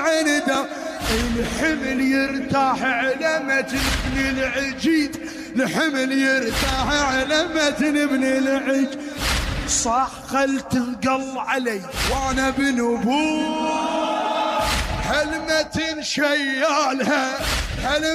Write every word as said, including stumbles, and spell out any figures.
عنده. الحمل يرتاح على متن ابن العجيد، الحمل يرتاح على متن ابن العجيد. صح خل تنقل علي وانا بنبوح، هالمتن شيالها